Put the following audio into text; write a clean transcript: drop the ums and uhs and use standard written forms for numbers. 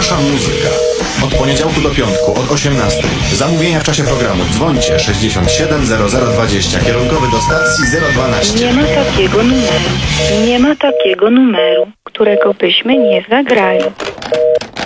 Nasza muzyka. Od poniedziałku do piątku, od 18. Zamówienia w czasie programu. Dzwońcie 67 0020. Kierunkowy do stacji 012. Nie ma takiego numeru. Nie ma takiego numeru, którego byśmy nie zagrali.